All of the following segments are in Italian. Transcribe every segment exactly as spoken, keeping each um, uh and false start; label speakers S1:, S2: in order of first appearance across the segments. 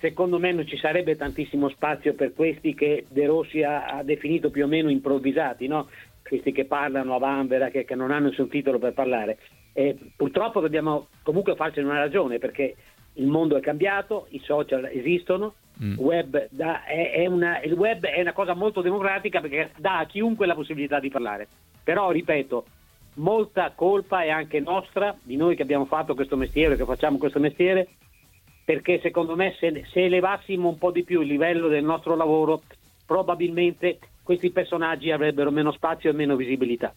S1: secondo me non ci sarebbe tantissimo spazio per questi che De Rossi ha, ha definito più o meno improvvisati, no? Questi che parlano a vanvera, che, che non hanno nessun titolo per parlare. E purtroppo dobbiamo comunque farcene una ragione, perché il mondo è cambiato, i social esistono, mm. web da, è, è una, il web è una cosa molto democratica perché dà a chiunque la possibilità di parlare. Però, ripeto, molta colpa è anche nostra, di noi che abbiamo fatto questo mestiere, che facciamo questo mestiere, perché secondo me se, se elevassimo un po' di più il livello del nostro lavoro, probabilmente questi personaggi avrebbero meno spazio e meno visibilità.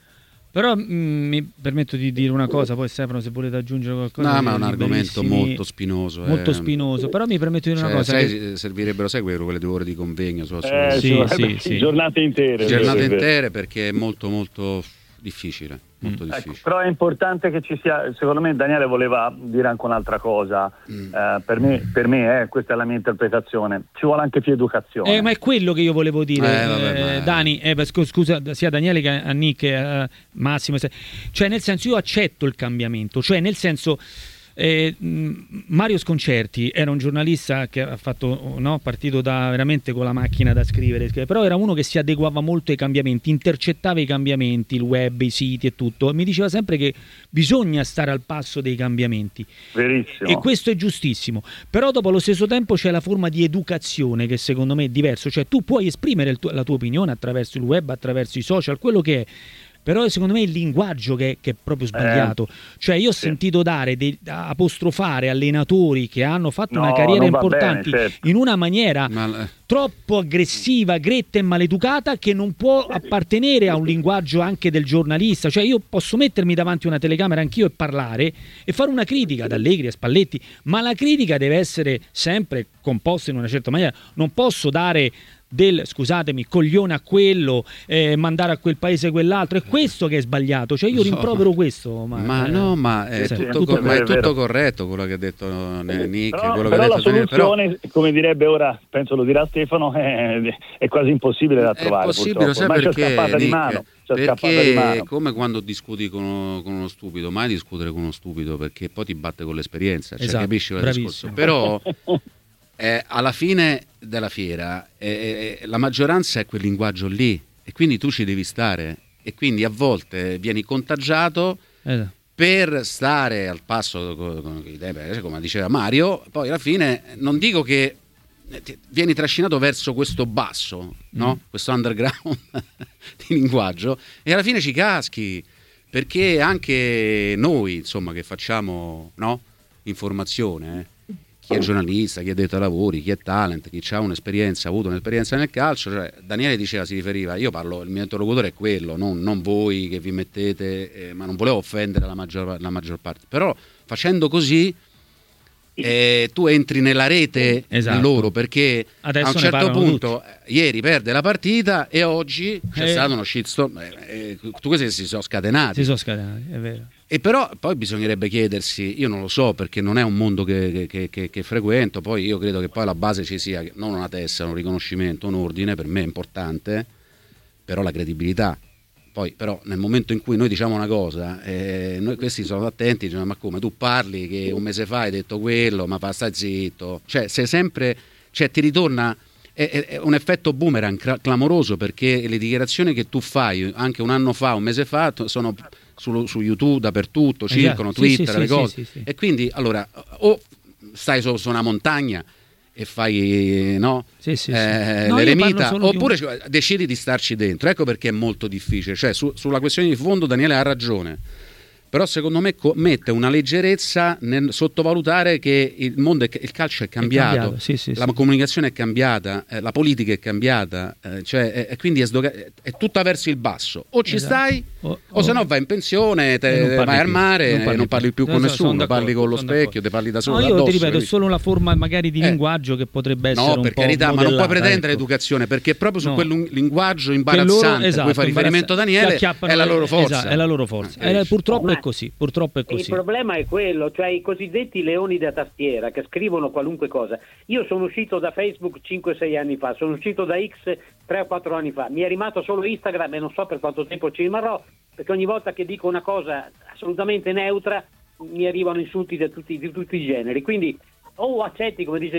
S2: Però mh, mi permetto di dire una cosa, poi Stefano se volete aggiungere qualcosa.
S3: No, ma è un argomento molto spinoso.
S2: Molto
S3: eh.
S2: spinoso, però mi permetto di dire
S3: cioè,
S2: una cosa.
S3: Sai,
S2: che...
S3: Servirebbero, sai, quelle due ore di convegno. So,
S4: eh,
S2: sì,
S4: sì,
S2: sì, sì.
S4: Giornate intere.
S3: Giornate intere perché è molto molto difficile. Molto
S4: mm.
S3: difficile.
S4: Ecco, però è importante che ci sia, secondo me Daniele voleva dire anche un'altra cosa, mm. eh, per me, per me eh, questa è la mia interpretazione, ci vuole anche più educazione.
S2: Eh, ma è quello che io volevo dire,
S3: eh, vabbè,
S2: eh,
S3: ma...
S2: Dani, eh, scusa sia Daniele che a Nick, eh, Massimo, cioè nel senso io accetto il cambiamento, cioè nel senso Eh, Mario Sconcerti era un giornalista che ha fatto, no, partito da veramente con la macchina da scrivere, però era uno che si adeguava molto ai cambiamenti, intercettava i cambiamenti, il web, i siti e tutto, e mi diceva sempre che bisogna stare al passo dei cambiamenti.
S4: Verissimo.
S2: E questo è giustissimo, però dopo allo stesso tempo c'è la forma di educazione che secondo me è diverso, cioè tu puoi esprimere il tuo, la tua opinione attraverso il web, attraverso i social, quello che è. Però secondo me è il linguaggio che, che è proprio sbagliato. Eh, cioè io ho sì. sentito dare dei, apostrofare allenatori che hanno fatto no, una carriera importante bene, certo. in una maniera Ma... troppo aggressiva, gretta e maleducata, che non può appartenere a un linguaggio anche del giornalista. Cioè io posso mettermi davanti a una telecamera anch'io e parlare e fare una critica ad Allegri, a Spalletti, ma la critica deve essere sempre composta in una certa maniera. Non posso dare del, scusatemi, coglione a quello, eh, mandare a quel paese quell'altro, è questo che è sbagliato, cioè io rimprovero questo. Ma,
S3: ma eh, no, ma è, sì, tutto, tutto, ma è tutto corretto quello che ha detto Nick.
S4: Però,
S3: quello
S4: però
S3: che
S4: la
S3: ha detto
S4: soluzione,
S3: però...
S4: come direbbe ora, penso lo dirà Stefano, è, è quasi impossibile da trovare.
S3: È possibile, sai perché,
S4: c'è scappata
S3: Nick,
S4: di mano.
S3: Perché è come quando discuti con uno, con uno stupido, mai discutere con uno stupido perché poi ti batte con l'esperienza, cioè,
S2: esatto,
S3: capisci il discorso? Però Eh, alla fine della fiera eh, eh, la maggioranza è quel linguaggio lì e quindi tu ci devi stare e quindi a volte vieni contagiato
S2: esatto.
S3: per stare al passo con, con i tempi, come diceva Mario. Poi alla fine non dico che vieni trascinato verso questo basso, no? Mm. Questo underground di linguaggio e alla fine ci caschi, perché anche noi insomma che facciamo, no, informazione, eh, chi è giornalista, chi è detto ai lavori, chi è talent, chi ha un'esperienza, ha avuto un'esperienza nel calcio, cioè Daniele diceva, si riferiva, io parlo, il mio interlocutore è quello, non, non voi che vi mettete, eh, ma non volevo offendere la maggior, la maggior parte, però facendo così eh, tu entri nella rete esatto. loro, perché adesso a un certo punto tutti. Ieri perde la partita e oggi c'è eh. stato uno shitstorm, eh, eh, tu questi si sono scatenati.
S2: Si sono scatenati, è vero.
S3: E però poi bisognerebbe chiedersi, io non lo so perché non è un mondo che, che, che, che frequento, poi io credo che poi alla base ci sia non una tessera, un riconoscimento, un ordine, per me è importante, però la credibilità. Poi però nel momento in cui noi diciamo una cosa, eh, noi questi sono attenti, diciamo, ma come tu parli che un mese fa hai detto quello, ma fa stai zitto, cioè sei sempre, cioè ti ritorna, è, è un effetto boomerang clamoroso, perché le dichiarazioni che tu fai anche un anno fa, un mese fa, sono su, su YouTube dappertutto, circolano, esatto. Twitter, sì, sì, le cose, sì, sì, sì. E quindi allora o stai su, su una montagna e fai no,
S2: sì, sì,
S3: eh,
S2: sì. No,
S3: l'eremita, oppure di un... decidi di starci dentro. Ecco perché è molto difficile, cioè su, sulla questione di fondo Daniele ha ragione, però secondo me co- mette una leggerezza nel sottovalutare che il mondo è, il calcio è cambiato, è cambiato sì, sì, la sì. comunicazione è cambiata, eh, la politica è cambiata, eh, cioè è, è quindi è, sdoga- è tutta verso il basso, o ci esatto. stai o, o, o se no vai in pensione, te, vai al mare non parli, non parli più, più con nessuno, sono parli con lo specchio, te parli da solo.
S2: No, io
S3: addosso,
S2: ti ripeto,
S3: quindi...
S2: è solo una forma magari di eh. linguaggio che potrebbe essere
S3: no,
S2: un
S3: per
S2: po'
S3: carità, ma non puoi pretendere
S2: ecco.
S3: educazione, perché proprio su
S2: no.
S3: quel linguaggio imbarazzante
S2: loro, esatto,
S3: a cui fa riferimento Daniele è la loro forza.
S2: Esatto, è la loro forza. Eh, purtroppo ma... è così, purtroppo è così.
S1: Il problema è quello, cioè i cosiddetti leoni da tastiera che scrivono qualunque cosa. Io sono uscito da Facebook cinque sei anni fa, sono uscito da X tre o quattro anni fa, mi è rimasto solo Instagram e non so per quanto tempo ci rimarrò, perché ogni volta che dico una cosa assolutamente neutra mi arrivano insulti di tutti, di tutti i generi, quindi o accetti, come dice